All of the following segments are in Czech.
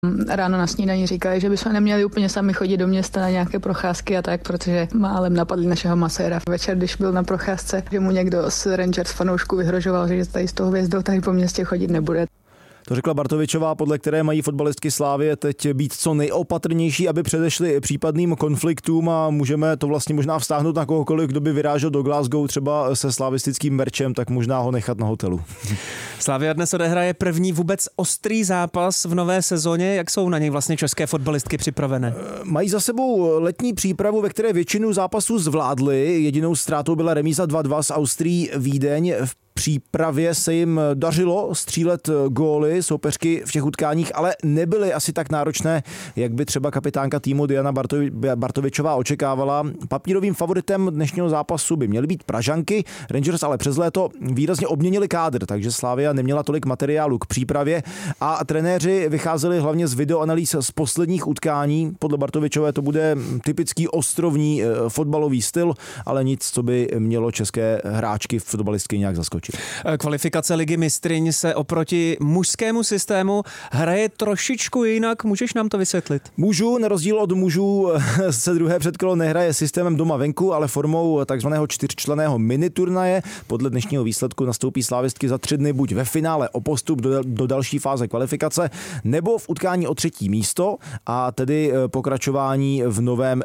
Ráno na snídani říkali, že bychom neměli úplně sami chodit do města na nějaké procházky a tak, protože málem napadli našeho maséra. Večer, když byl na procházce, že mu někdo z Rangers fanoušků vyhrožoval, že tady z toho hvězdou tady po městě chodit nebude. To řekla Bartovičová, podle které mají fotbalistky Slavie teď být co nejopatrnější, aby předešli případným konfliktům, a můžeme to vlastně možná vztáhnout na kohokoliv, kdo by vyrážel do Glasgow třeba se slavistickým merčem, tak možná ho nechat na hotelu. Slavia dnes odehraje první vůbec ostrý zápas v nové sezóně. Jak jsou na něj vlastně české fotbalistky připravené? Mají za sebou letní přípravu, ve které většinu zápasů zvládli. Jedinou ztrátou byla remíza 2-2 s Austrií Vídeň. V přípravě se jim dařilo střílet góly soupeřky v těch utkáních, ale nebyly asi tak náročné, jak by třeba kapitánka týmu Diana Bartovičová očekávala. Papírovým favoritem dnešního zápasu by měly být Pražanky. Rangers ale přes léto výrazně obměnili kádr, takže Slavia neměla tolik materiálu k přípravě a trenéři vycházeli hlavně z videoanalýz z posledních utkání. Podle Bartovičové to bude typický ostrovní fotbalový styl, ale nic, co by mělo české hráčky fotbalistky nějak zaskočit. Kvalifikace Ligy mistryň se oproti mužskému systému hraje trošičku jinak. Můžeš nám to vysvětlit? Můžu, na rozdíl od mužů se druhé předkolo nehraje systémem doma venku, ale formou takzvaného 4členného miniturnaje. Podle dnešního výsledku nastoupí slávistky za 3 dny buď ve finále o postup do další fáze kvalifikace, nebo v utkání o 3. místo, a tedy pokračování v novém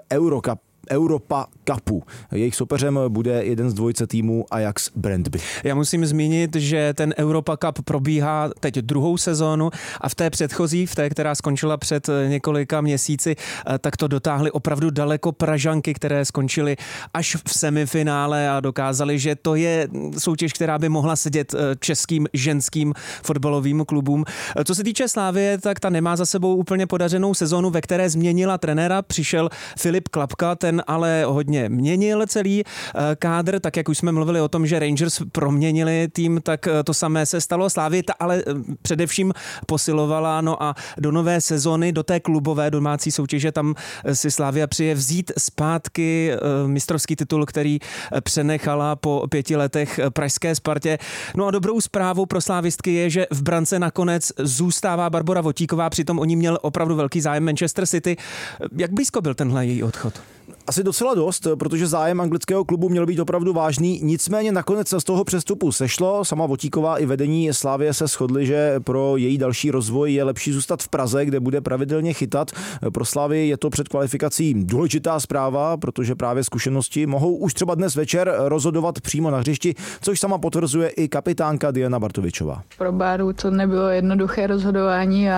Europa Cupu. Jejich soupeřem bude jeden z dvojice týmů Ajax Brøndby. Já musím zmínit, že ten Europa Cup probíhá teď druhou sezónu a v té předchozí, v té, která skončila před několika měsíci, tak to dotáhly opravdu daleko Pražanky, které skončily až v semifinále a dokázali, že to je soutěž, která by mohla sedět českým ženským fotbalovým klubům. Co se týče Slavie, tak ta nemá za sebou úplně podařenou sezónu, ve které změnila trenéra. Přišel Filip Klapka, ten ale hodně měnil celý kádr, tak jak už jsme mluvili o tom, že Rangers proměnili tým, tak to samé se stalo. Slavie ta ale především posilovala, no a do nové sezony, do té klubové domácí soutěže, tam si Slavia přije vzít zpátky mistrovský titul, který přenechala po 5 letech pražské Spartě. No a dobrou zprávou pro slávistky je, že v brance nakonec zůstává Barbora Votíková, přitom o ní měl opravdu velký zájem Manchester City. Jak blízko byl tenhle její odchod? Asi docela dost, protože zájem anglického klubu měl být opravdu vážný, nicméně nakonec z toho přestupu sešlo. Sama Votíková i vedení Slavie se shodli, že pro její další rozvoj je lepší zůstat v Praze, kde bude pravidelně chytat. Pro Slavii je to před kvalifikací důležitá zpráva, protože právě zkušenosti mohou už třeba dnes večer rozhodovat přímo na hřišti, což sama potvrzuje i kapitánka Diana Bartovičová. Pro Báru to nebylo jednoduché rozhodování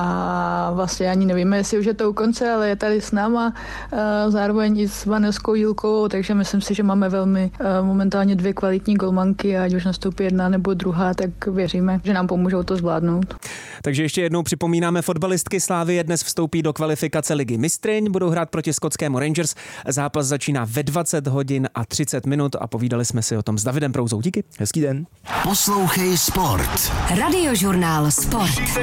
a vlastně ani nevíme, jestli už je to u konce, ale je tady s náma zároveň i s Vanelskou Jílkovou, takže myslím si, že máme velmi momentálně 2 kvalitní golmanky a ať už nastoupí jedna nebo druhá, tak věříme, že nám pomůžou to zvládnout. Takže ještě jednou připomínáme, fotbalistky Slavie dnes vstoupí do kvalifikace Ligy mistryň, budou hrát proti skotskému Rangers. Zápas začíná ve 20 hodin a 30 minut a povídali jsme si o tom s Davidem Prouzou. Díky. Hezký den. Poslouchej sport. Radiožurnál Sport.